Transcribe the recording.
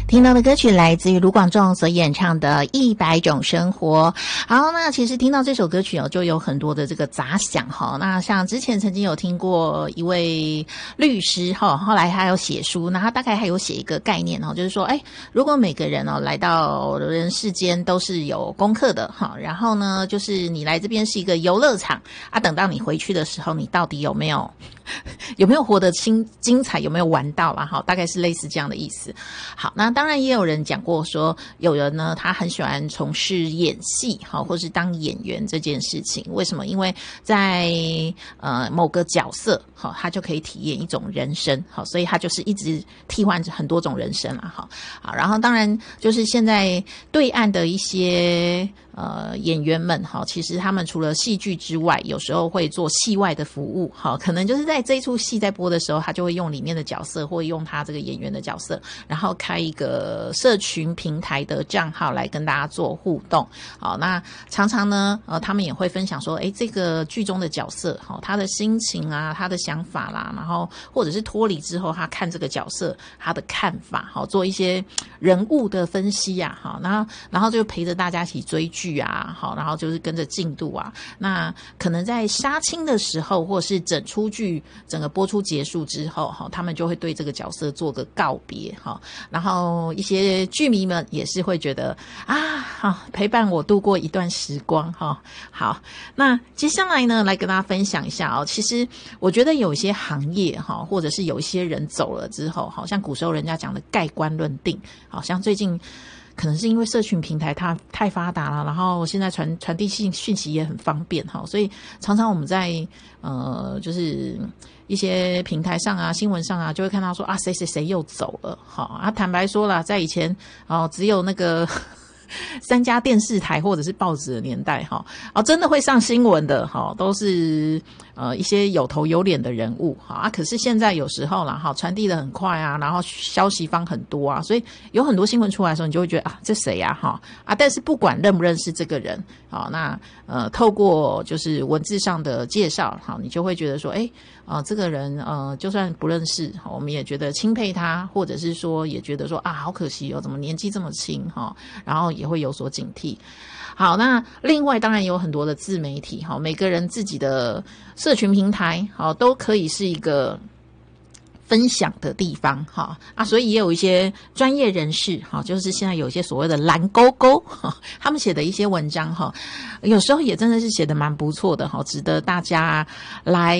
听到的歌曲来自于卢广仲所演唱的《100种生活》。好，那其实听到这首歌曲就有很多的这个杂想哈。那像之前曾经有听过一位律师哈，后来他有写书，那他大概还有写一个概念就是说，如果每个人来到人世间都是有功课的哈，然后呢，就是你来这边是一个游乐场啊，等到你回去的时候，你到底有没有活得精彩，有没有玩到啦哈？大概是类似这样的意思。好，那当然也有人讲过说，有人呢他很喜欢从事演戏哈，或是当演员这件事情。为什么？因为在某个角色哈，他就可以体验一种人生好，所以他就是一直替换很多种人生啦哈。好，然后当然就是现在对岸的一些演员们哈，其实他们除了戏剧之外，有时候会做戏外的服务哈，可能就是在这一出戏在播的时候，他就会用里面的角色或用他这个演员的角色，然后开一个社群平台的账号来跟大家做互动。好，那常常呢他们也会分享说这个剧中的角色他的心情啊，他的想法啦，然后或者是脱离之后他看这个角色他的看法，做一些人物的分析啊，然后就陪着大家一起追剧啊，好，然后就是跟着进度啊。那可能在杀青的时候，或是整出剧整个播出结束之后，他们就会对这个角色做个告别，然后一些剧迷们也是会觉得陪伴我度过一段时光。好，那接下来呢，来跟大家分享一下其实我觉得有一些行业或者是有一些人走了之后，好像古时候人家讲的盖棺论定，好像最近可能是因为社群平台它太发达了，然后现在传递讯息也很方便所以常常我们在就是一些平台上啊、新闻上啊，就会看到说谁谁谁又走了。坦白说啦，在以前只有那个3家电视台或者是报纸的年代真的会上新闻的都是一些有头有脸的人物可是现在有时候啦传递的很快啊，然后消息方很多啊，所以有很多新闻出来的时候，你就会觉得这谁啊但是不管认不认识这个人那透过就是文字上的介绍你就会觉得说这个人就算不认识我们也觉得钦佩他，或者是说也觉得说好可惜怎么年纪这么轻然后也会有所警惕。好，那另外当然有很多的自媒体每个人自己的社群平台都可以是一个分享的地方所以也有一些专业人士就是现在有一些所谓的蓝勾勾他们写的一些文章有时候也真的是写得蛮不错的值得大家来